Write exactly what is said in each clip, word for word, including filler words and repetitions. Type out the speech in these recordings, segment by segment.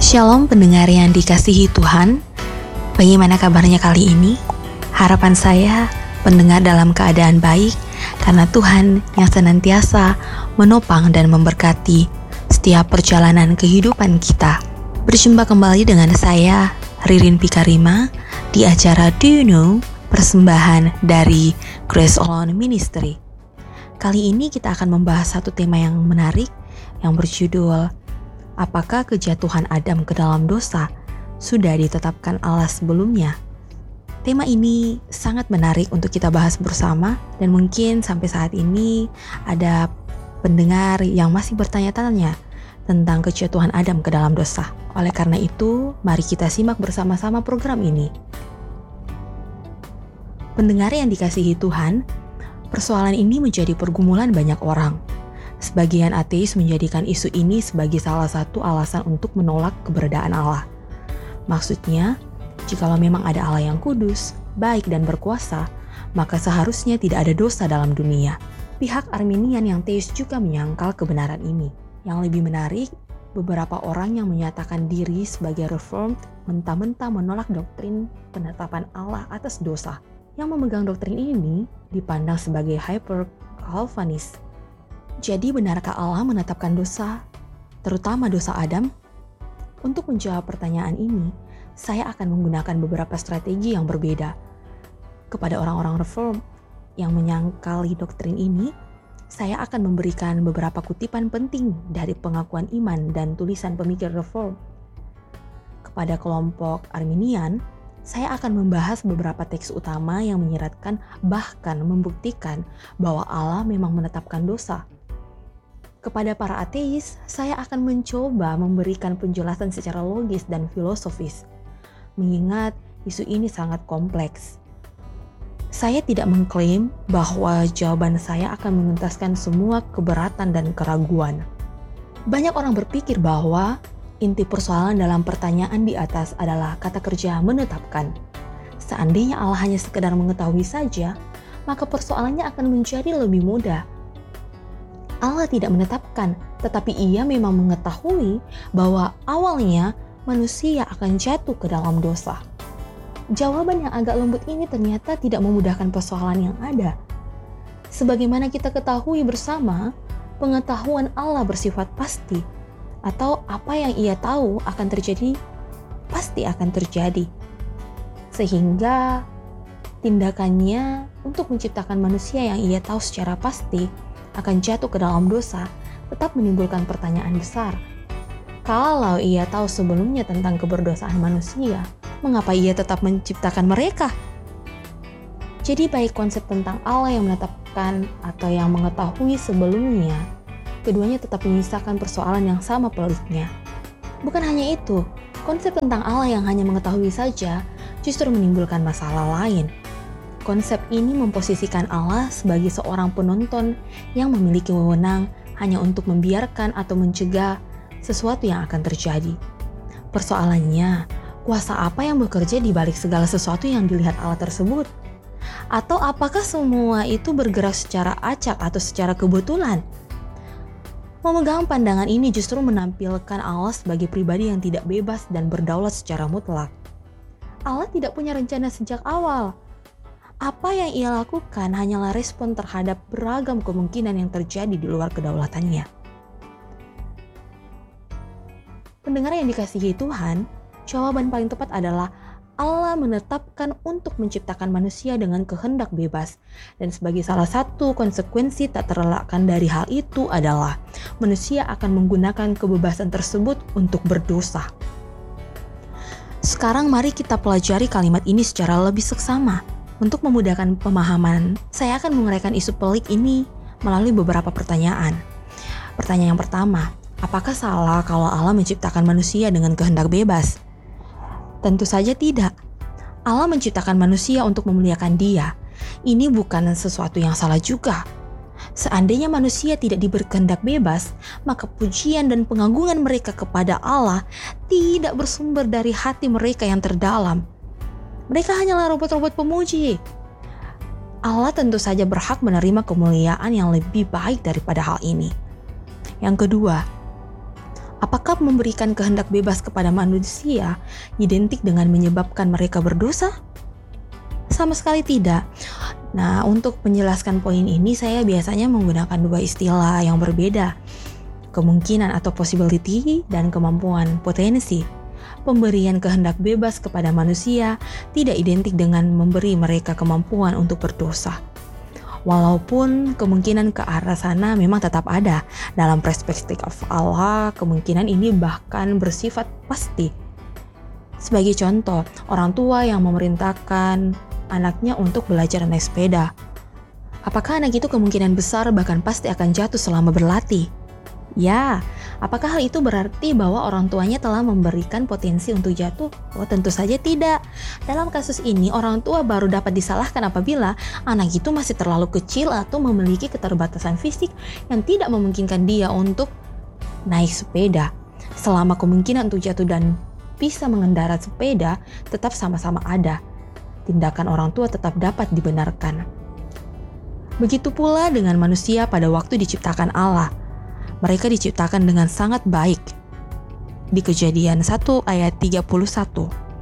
Shalom pendengar yang dikasihi Tuhan. Bagaimana kabarnya kali ini? Harapan saya pendengar dalam keadaan baik karena Tuhan yang senantiasa menopang dan memberkati setiap perjalanan kehidupan kita. Berjumpa kembali dengan saya Ririn Pikarima di acara Do You Know, persembahan dari Grace Alone Ministry. Kali ini kita akan membahas satu tema yang menarik yang berjudul apakah kejatuhan Adam ke dalam dosa sudah ditetapkan Allah sebelumnya? Tema ini sangat menarik untuk kita bahas bersama dan mungkin sampai saat ini ada pendengar yang masih bertanya-tanya tentang kejatuhan Adam ke dalam dosa. Oleh karena itu, mari kita simak bersama-sama program ini. Pendengar yang dikasihi Tuhan, persoalan ini menjadi pergumulan banyak orang. Sebagian ateis menjadikan isu ini sebagai salah satu alasan untuk menolak keberadaan Allah. Maksudnya, jikalau memang ada Allah yang kudus, baik dan berkuasa, maka seharusnya tidak ada dosa dalam dunia. Pihak Arminian yang teis juga menyangkal kebenaran ini. Yang lebih menarik, beberapa orang yang menyatakan diri sebagai Reformed mentah-mentah menolak doktrin penetapan Allah atas dosa. Yang memegang doktrin ini dipandang sebagai hyper-Calvinis. Jadi benarkah Allah menetapkan dosa, terutama dosa Adam? Untuk menjawab pertanyaan ini, saya akan menggunakan beberapa strategi yang berbeda. Kepada orang-orang Reform yang menyangkali doktrin ini, saya akan memberikan beberapa kutipan penting dari pengakuan iman dan tulisan pemikir Reform. Kepada kelompok Arminian, saya akan membahas beberapa teks utama yang menyeratkan bahkan membuktikan bahwa Allah memang menetapkan dosa. Kepada para ateis, saya akan mencoba memberikan penjelasan secara logis dan filosofis, mengingat isu ini sangat kompleks. Saya tidak mengklaim bahwa jawaban saya akan mengentaskan semua keberatan dan keraguan. Banyak orang berpikir bahwa inti persoalan dalam pertanyaan di atas adalah kata kerja menetapkan. Seandainya Allah hanya sekedar mengetahui saja, maka persoalannya akan menjadi lebih mudah. Allah tidak menetapkan, tetapi Ia memang mengetahui bahwa awalnya manusia akan jatuh ke dalam dosa. Jawaban yang agak lembut ini ternyata tidak memudahkan persoalan yang ada. Sebagaimana kita ketahui bersama, pengetahuan Allah bersifat pasti, atau apa yang Ia tahu akan terjadi, pasti akan terjadi. Sehingga tindakannya untuk menciptakan manusia yang Ia tahu secara pasti akan jatuh ke dalam dosa, tetap menimbulkan pertanyaan besar. Kalau Ia tahu sebelumnya tentang keberdosaan manusia, mengapa Ia tetap menciptakan mereka? Jadi baik konsep tentang Allah yang menetapkan atau yang mengetahui sebelumnya, keduanya tetap menyisakan persoalan yang sama peliknya. Bukan hanya itu, konsep tentang Allah yang hanya mengetahui saja justru menimbulkan masalah lain. Konsep ini memposisikan Allah sebagai seorang penonton yang memiliki wewenang hanya untuk membiarkan atau mencegah sesuatu yang akan terjadi. Persoalannya, kuasa apa yang bekerja di balik segala sesuatu yang dilihat Allah tersebut? Atau apakah semua itu bergerak secara acak atau secara kebetulan? Memegang pandangan ini justru menampilkan Allah sebagai pribadi yang tidak bebas dan berdaulat secara mutlak. Allah tidak punya rencana sejak awal. Apa yang Ia lakukan hanyalah respon terhadap beragam kemungkinan yang terjadi di luar kedaulatannya. Pendengar yang dikasihi Tuhan, jawaban paling tepat adalah Allah menetapkan untuk menciptakan manusia dengan kehendak bebas. Dan sebagai salah satu konsekuensi tak terelakkan dari hal itu adalah manusia akan menggunakan kebebasan tersebut untuk berdosa. Sekarang mari kita pelajari kalimat ini secara lebih seksama. Untuk memudahkan pemahaman, saya akan menguraikan isu pelik ini melalui beberapa pertanyaan. Pertanyaan yang pertama, apakah salah kalau Allah menciptakan manusia dengan kehendak bebas? Tentu saja tidak. Allah menciptakan manusia untuk memuliakan Dia. Ini bukan sesuatu yang salah juga. Seandainya manusia tidak diberi kehendak bebas, maka pujian dan pengagungan mereka kepada Allah tidak bersumber dari hati mereka yang terdalam. Mereka hanyalah robot-robot pemuji. Allah tentu saja berhak menerima kemuliaan yang lebih baik daripada hal ini. Yang kedua, Apakah memberikan kehendak bebas kepada manusia identik dengan menyebabkan mereka berdosa? Sama sekali tidak. Nah, untuk menjelaskan poin ini saya biasanya menggunakan dua istilah yang berbeda. Kemungkinan atau possibility dan kemampuan potensi. Pemberian kehendak bebas kepada manusia tidak identik dengan memberi mereka kemampuan untuk berdosa. Walaupun kemungkinan ke arah sana memang tetap ada, dalam perspektif Allah, kemungkinan ini bahkan bersifat pasti. Sebagai contoh, orang tua yang memerintahkan anaknya untuk belajar naik sepeda. Apakah anak itu kemungkinan besar bahkan pasti akan jatuh selama berlatih? Ya, apakah hal itu berarti bahwa orang tuanya telah memberikan potensi untuk jatuh? Oh, tentu saja tidak. Dalam kasus ini, orang tua baru dapat disalahkan apabila anak itu masih terlalu kecil atau memiliki keterbatasan fisik yang tidak memungkinkan dia untuk naik sepeda. Selama kemungkinan untuk jatuh dan bisa mengendarai sepeda tetap sama-sama ada, tindakan orang tua tetap dapat dibenarkan. Begitu pula dengan manusia pada waktu diciptakan Allah. Mereka diciptakan dengan sangat baik. Di Kejadian satu ayat tiga puluh satu.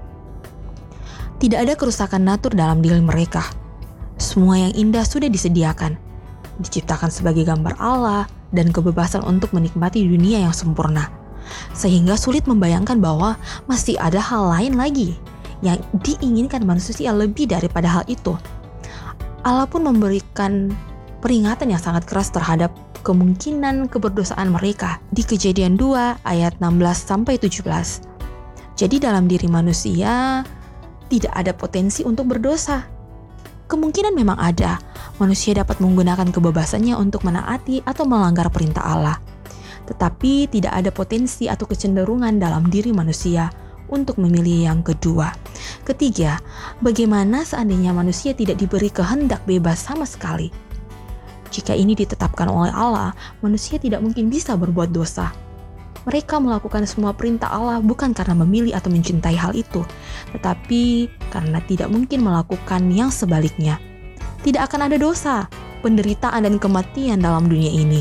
Tidak ada kerusakan natur dalam diri mereka. Semua yang indah sudah disediakan. Diciptakan sebagai gambar Allah dan kebebasan untuk menikmati dunia yang sempurna. Sehingga sulit membayangkan bahwa masih ada hal lain lagi yang diinginkan manusia lebih daripada hal itu. Allah pun memberikan peringatan yang sangat keras terhadap kemungkinan keberdosaan mereka di Kejadian dua ayat enam belas sampai tujuh belas. Jadi dalam diri manusia tidak ada potensi untuk berdosa. Kemungkinan memang ada. Manusia dapat menggunakan kebebasannya untuk menaati atau melanggar perintah Allah. Tetapi tidak ada potensi atau kecenderungan dalam diri manusia untuk memilih yang kedua. Ketiga, bagaimana seandainya manusia tidak diberi kehendak bebas sama sekali? Jika ini ditetapkan oleh Allah, manusia tidak mungkin bisa berbuat dosa. Mereka melakukan semua perintah Allah bukan karena memilih atau mencintai hal itu, tetapi karena tidak mungkin melakukan yang sebaliknya. Tidak akan ada dosa, penderitaan dan kematian dalam dunia ini.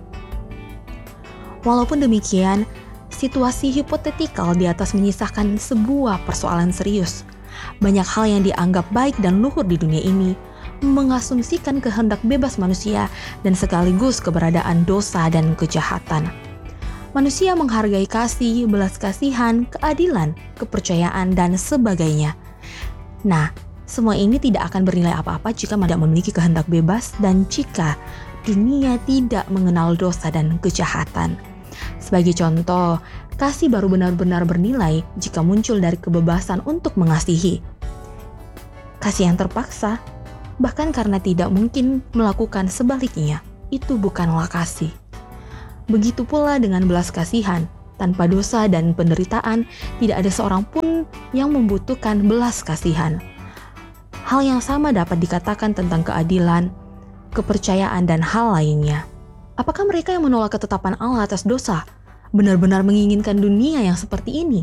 Walaupun demikian, situasi hipotetikal di atas menyisakan sebuah persoalan serius. Banyak hal yang dianggap baik dan luhur di dunia ini mengasumsikan kehendak bebas manusia dan sekaligus keberadaan dosa dan kejahatan. Manusia menghargai kasih, belas kasihan, keadilan, kepercayaan, dan sebagainya. Nah, semua ini tidak akan bernilai apa-apa jika tidak memiliki kehendak bebas dan jika dunia tidak mengenal dosa dan kejahatan. Sebagai contoh, kasih baru benar-benar bernilai jika muncul dari kebebasan untuk mengasihi. Kasih yang terpaksa, bahkan karena tidak mungkin melakukan sebaliknya, itu bukanlah kasih. Begitu pula dengan belas kasihan, tanpa dosa dan penderitaan, tidak ada seorang pun yang membutuhkan belas kasihan. Hal yang sama dapat dikatakan tentang keadilan, kepercayaan, dan hal lainnya. Apakah mereka yang menolak ketetapan Allah atas dosa benar-benar menginginkan dunia yang seperti ini?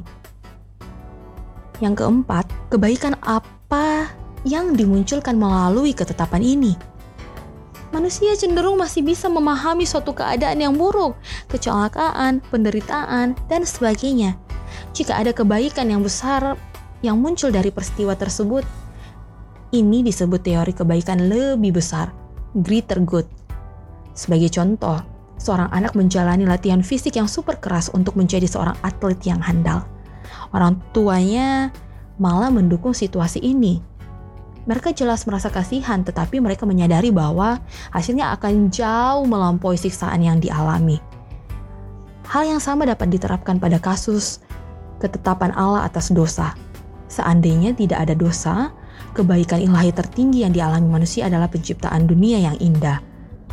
Yang keempat, kebaikan apa yang dimunculkan melalui ketetapan ini? Manusia cenderung masih bisa memahami suatu keadaan yang buruk, kecelakaan, penderitaan, dan sebagainya. Jika ada kebaikan yang besar yang muncul dari peristiwa tersebut, ini disebut teori kebaikan lebih besar, greater good. Sebagai contoh, seorang anak menjalani latihan fisik yang super keras untuk menjadi seorang atlet yang handal. Orang tuanya malah mendukung situasi ini. Mereka jelas merasa kasihan, tetapi mereka menyadari bahwa hasilnya akan jauh melampaui siksaan yang dialami. Hal yang sama dapat diterapkan pada kasus ketetapan Allah atas dosa. Seandainya tidak ada dosa, kebaikan ilahi tertinggi yang dialami manusia adalah penciptaan dunia yang indah.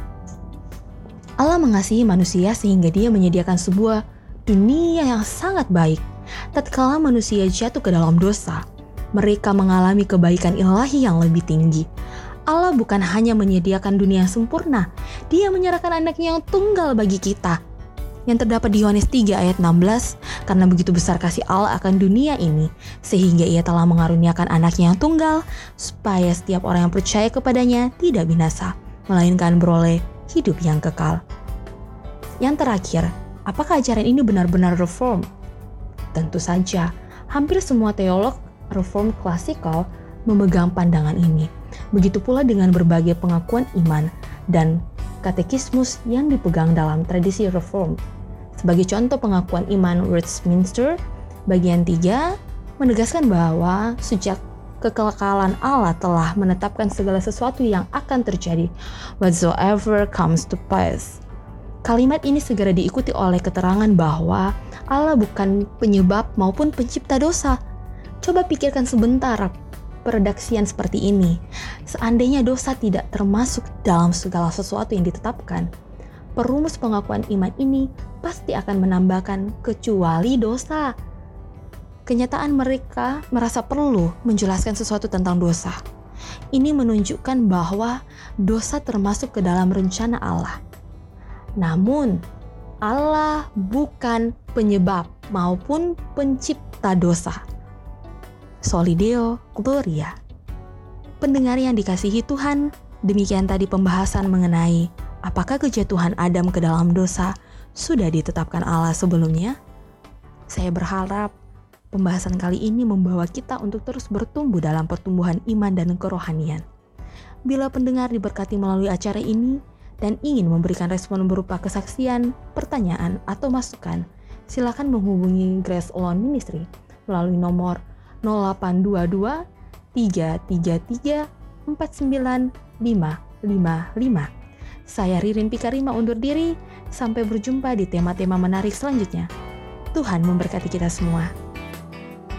Allah mengasihi manusia sehingga Dia menyediakan sebuah dunia yang sangat baik. Tatkala manusia jatuh ke dalam dosa, mereka mengalami kebaikan ilahi yang lebih tinggi. Allah bukan hanya menyediakan dunia yang sempurna, Dia menyerahkan anaknya yang tunggal bagi kita. Yang terdapat di Yohanes tiga ayat enam belas, karena begitu besar kasih Allah akan dunia ini, sehingga Ia telah mengaruniakan anaknya yang tunggal, supaya setiap orang yang percaya kepadanya tidak binasa, melainkan beroleh hidup yang kekal. Yang terakhir, Apakah ajaran ini benar-benar reform? Tentu saja, hampir semua teolog reform klasikal memegang pandangan ini. Begitu pula dengan berbagai pengakuan iman dan katekismus yang dipegang dalam tradisi reform. Sebagai contoh pengakuan iman Westminster, bagian tiga menegaskan bahwa sejak kekekalan Allah telah menetapkan segala sesuatu yang akan terjadi, whatsoever comes to pass. Kalimat ini segera diikuti oleh keterangan bahwa Allah bukan penyebab maupun pencipta dosa. Coba pikirkan sebentar peredaksian seperti ini. Seandainya dosa tidak termasuk dalam segala sesuatu yang ditetapkan, perumus pengakuan iman ini pasti akan menambahkan kecuali dosa. Kenyataan mereka merasa perlu menjelaskan sesuatu tentang dosa. Ini menunjukkan bahwa dosa termasuk ke dalam rencana Allah. Namun, Allah bukan penyebab maupun pencipta dosa. Soli Deo Gloria. Pendengar yang dikasihi Tuhan, demikian tadi pembahasan mengenai apakah kejatuhan Adam ke dalam dosa sudah ditetapkan Allah sebelumnya. Saya berharap pembahasan kali ini membawa kita untuk terus bertumbuh dalam pertumbuhan iman dan kerohanian. Bila pendengar diberkati melalui acara ini dan ingin memberikan respon berupa kesaksian, pertanyaan, atau masukan, silakan menghubungi Grace Alone Ministry melalui nomor nol delapan dua dua tiga tiga tiga empat sembilan lima lima lima. Saya Ririn Pikarima undur diri, sampai berjumpa di tema-tema menarik selanjutnya. Tuhan memberkati kita semua.